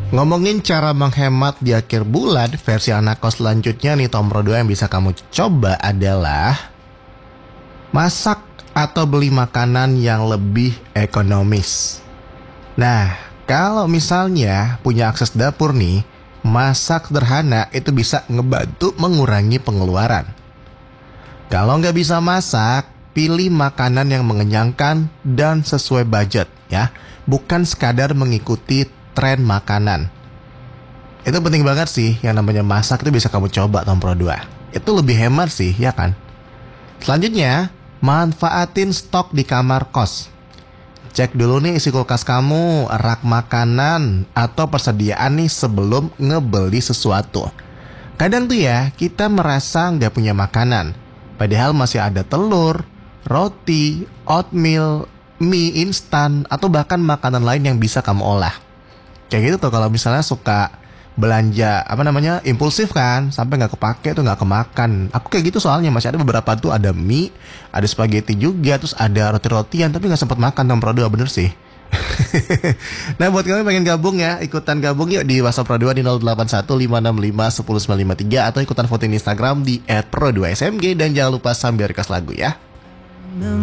Ngomongin cara menghemat di akhir bulan, versi anak kos selanjutnya nih Tom Pro 2 yang bisa kamu coba adalah masak atau beli makanan yang lebih ekonomis. Nah, kalau misalnya punya akses dapur nih, masak sederhana itu bisa ngebantu mengurangi pengeluaran. Kalau nggak bisa masak, pilih makanan yang mengenyangkan dan sesuai budget ya. Bukan sekadar mengikuti tren makanan. Itu penting banget sih, yang namanya masak itu bisa kamu coba Tom Pro 2. Itu lebih hemat sih, ya kan? Selanjutnya, manfaatin stok di kamar kos. Cek dulu nih isi kulkas kamu, rak makanan, atau persediaan nih sebelum ngebeli sesuatu. Kadang tuh ya, kita merasa nggak punya makanan. Padahal masih ada telur, roti, oatmeal, mie instan, atau bahkan makanan lain yang bisa kamu olah. Kayak gitu tuh kalau misalnya suka belanja impulsif kan, sampai nggak kepake tuh, nggak kemakan. Aku kayak gitu soalnya, masih ada beberapa tuh, ada mie, ada spaghetti juga, terus ada roti-rotian, tapi nggak sempat makan Tom Pro 2, bener sih. Nah buat kalian pengen gabung ya, ikutan gabung yuk di WhatsApp Pro 2 di 0815651193 atau ikutan voting Instagram di @pro2smg, dan jangan lupa sambil request lagu ya.